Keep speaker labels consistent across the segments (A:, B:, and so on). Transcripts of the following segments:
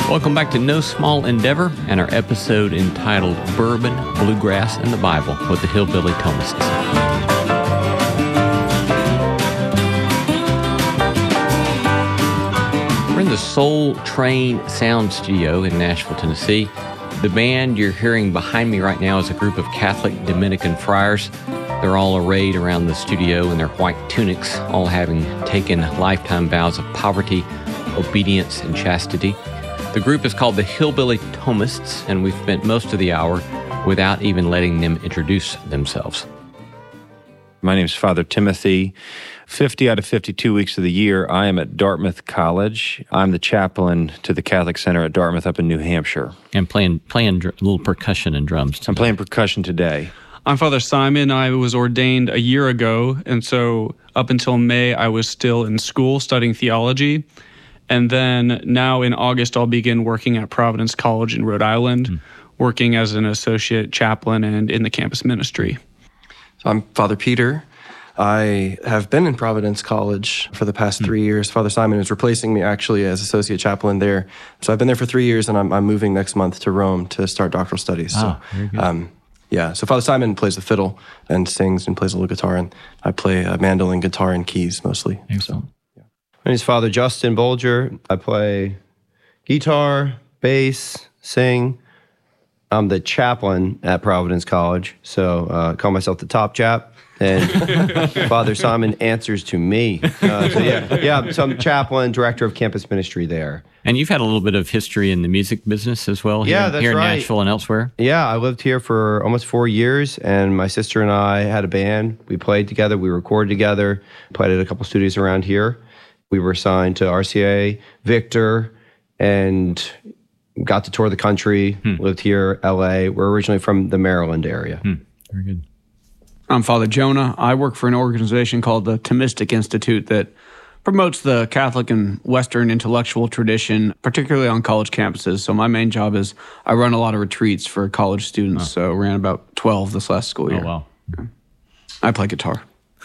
A: Welcome back to No Small Endeavor and our episode entitled Bourbon, Bluegrass, and the Bible with the Hillbilly Thomists. We're in the Soul Train Sound Studio in Nashville, Tennessee. The band you're hearing behind me right now is a group of Catholic Dominican friars. They're all arrayed around the studio in their white tunics, all having taken lifetime vows of poverty, obedience, and chastity. The group is called the Hillbilly Thomists, and we've spent most of the hour without even letting them introduce themselves.
B: My name is Father Timothy. 50 out of 52 weeks of the year, I am at Dartmouth College. I'm the chaplain to the Catholic Center at Dartmouth up in New Hampshire.
A: And playing a little percussion and drums today.
B: I'm playing percussion today.
C: I'm Father Simon. I was ordained a year ago, and so up until May, I was still in school studying theology. And then now in August, I'll begin working at Providence College in Rhode Island, working as an associate chaplain and in the campus ministry.
D: So I'm Father Peter. I have been in Providence College for the past 3 years. Father Simon is replacing me actually as associate chaplain there. So I've been there for 3 years, and I'm moving next month to Rome to start doctoral studies.
A: Very good.
D: So Father Simon plays the fiddle and sings and plays a little guitar, and I play mandolin, guitar, and keys mostly.
A: Excellent.
E: My name is Father Justin Bolger. I play guitar, bass, sing. I'm the chaplain at Providence College, so I call myself the top chap. And Father Simon answers to me. So I'm chaplain, director of campus ministry there.
A: And you've had a little bit of history in the music business as well here in Nashville and elsewhere?
E: Yeah, I lived here for almost 4 years, and my sister and I had a band. We played together, we recorded together, played at a couple studios around here. We were signed to RCA, Victor, and got to tour the country, lived here, LA. We're originally from the Maryland area.
A: Very good.
C: I'm Father Jonah. I work for an organization called the Thomistic Institute that promotes the Catholic and Western intellectual tradition, particularly on college campuses. So my main job is I run a lot of retreats for college students. So ran about 12 this last school year.
A: Oh, wow.
C: Yeah. I play guitar.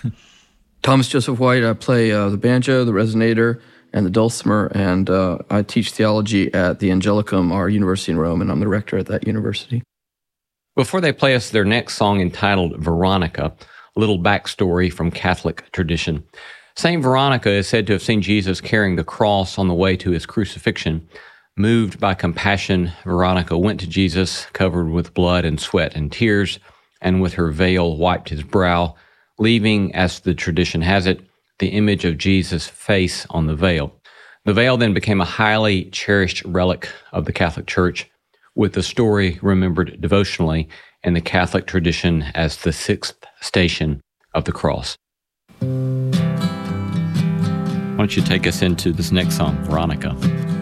F: Thomas Joseph White. I play the banjo, the resonator, and the dulcimer, and I teach theology at the Angelicum, our university in Rome, and I'm the rector at that university.
A: Before they play us their next song entitled Veronica, a little backstory from Catholic tradition. Saint Veronica is said to have seen Jesus carrying the cross on the way to his crucifixion. Moved by compassion, Veronica went to Jesus, covered with blood and sweat and tears, and with her veil wiped his brow, leaving, as the tradition has it, the image of Jesus' face on the veil. The veil then became a highly cherished relic of the Catholic Church, with the story remembered devotionally in the Catholic tradition as the sixth station of the cross. Why don't you take us into this next song, Veronica?